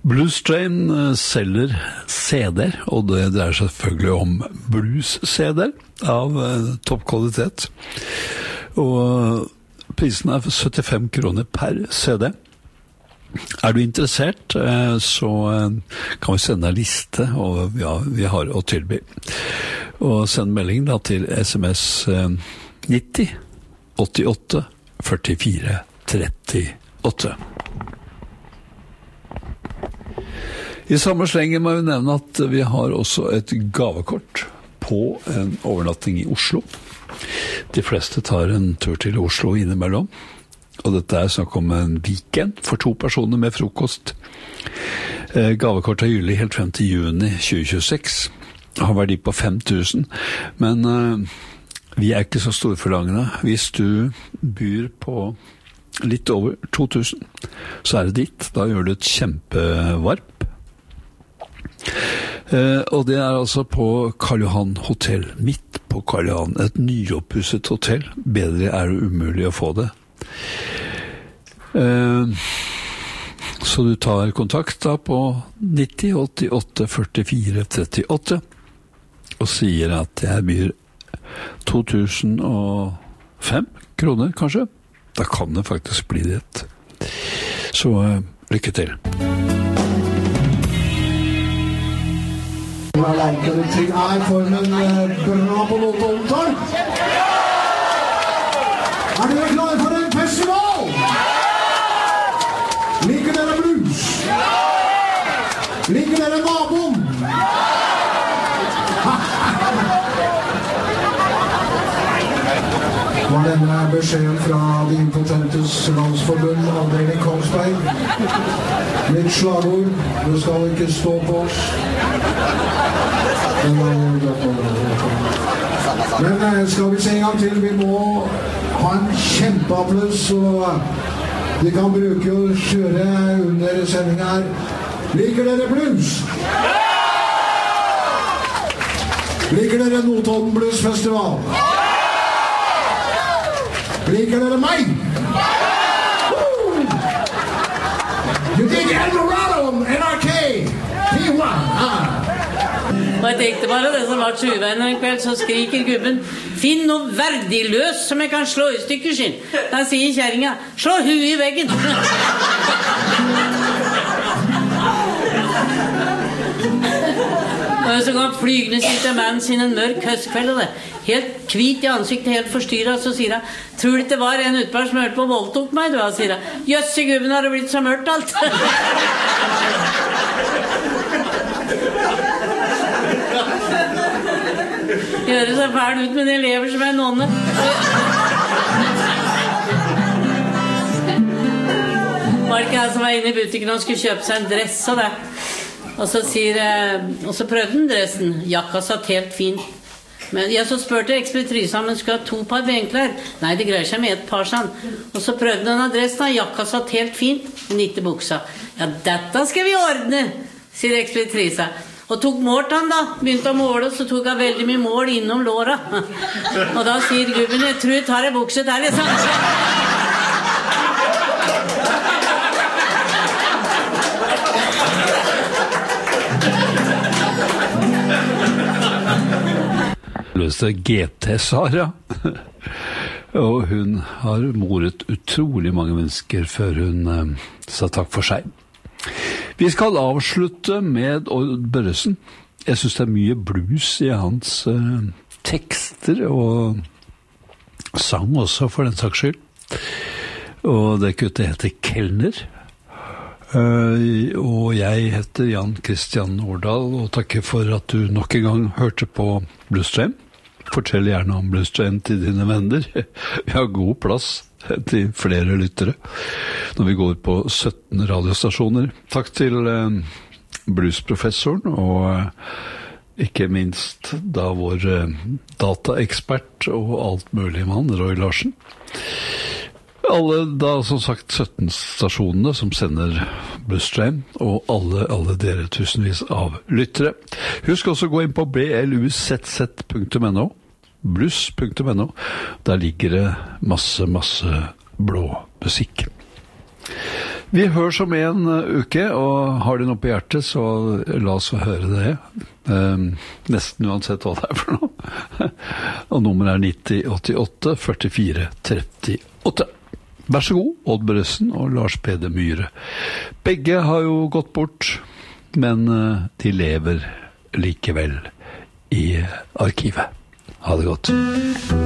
Blues Train selger CD-er, og det dreier seg selvfølgelig om blues-CD-er av toppkvalitet. Og prisen 75 kroner per CD. Er du interessert, så kan vi sende en liste, og ja, vi har å tilby. Og send melding da til SMS 90 88 44 38. I samme slengen må vi nevne at vi har også et gavekort på en overnatting i Oslo. De fleste tar en tur til Oslo innimellom, og dette snakk om en weekend for 2 personer med frokost. Gavekort gyldig helt frem til juni 2026. Har verdi på 5.000, men vi ikke så storforlangende. Hvis du byr på litt over 2.000, så det ditt. Da gjør du et kjempevarp. Og det altså på Karl Johan Hotel, midt på Karl Johan, et nyoppusset hotell. Bedre det umulig å få det. Så du tar kontakt da på 90 88 44 38 og sier at jeg byr 2005 kroner kanskje. Da kan det faktisk bli det. Så lykke til. Leikenting formen bra på Notodden. Dere klare for en festival? Liker dere blues? Liker dere naboen? Var denne beskjeden fra De Impotentes Landsforbund, avdeling Kongsberg. Mitt slagord, du skal ikke stå på oss. Men skal vi se en gang til, vi må ha en kjempeapplaus, og vi kan bruke å kjøre under sendingen her. Liker dere blues? Liker dere Notodden Blues Festival? Liker dere meg? You dig Eldorado, NRK, P1. Og jeg tenkte bare det som var 20 en kveld, så skriker gubben: finn noe verdiløs som jeg kan slå i stykker sin. Da sier kjæringa: slå huet i veggen. Og så kom flygende sitter mannen sin en mørk høstkveld, og det helt hvit i ansiktet, helt forstyrret, så sier han: tror du det var en utbar som hørte på voldtok meg, du, sier han. Jøsse gubben, har det blitt så mørkt alt. Gjøre seg fæl ut, men jeg lever som en nonne. Var det ikke jeg som var inne i butikken og skulle kjøpe seg en dress og det? Og så prøvde den dressen. Jakka satt helt fint. Men jeg så spurte ekspeditrisen om hun skulle ha 2 par benklær. Nei, det greier seg med et par, sånn. Og så prøvde denne dressen, jakka satt helt fint, men ikke buksa. Ja, dette skal vi ordne, sier ekspeditrisen. Og tok målt han da, begynte å måle, så tok han veldig mye mål innom låra. Og da sier gubben: jeg tror jeg tar en bukse der, liksom. Løste GT Sara. Og hun har moret utrolig mange mennesker før hun sa takk for seg. Vi skal avslutte med Odd Børresen. Jeg synes det mye blues i hans tekster, og sang også, for den saks skyld. Og det kuttet heter Kellner. Og jeg heter Jan Christian Årdal, og takker for at du nok en gang hørte på Blues Train. Fortell gjerne om Blues Train til dine venner. Vi har god plass til flere lyttere når vi går på 17 radiostasjoner. Takk til bluesprofessoren, og ikke minst da vår dataekspert og alt mulig mann, Roy Larsen. Alle da, som sagt, 17 stasjonene som sender Blues Train, og alle dere tusenvis av lyttere. Husk også å gå inn på bluzz.no, blues.no. Der ligger det masse blå musikk. Vi høres om en uke, og har du noe på hjertet, så la oss få høre det. Nesten uansett hva det for noe. Og nummeret 9088 44 38. Vær så god, Odd Børresen og Lars Peder Myhre. Begge har jo gått bort, men de lever likevel i arkivet. Ha det godt.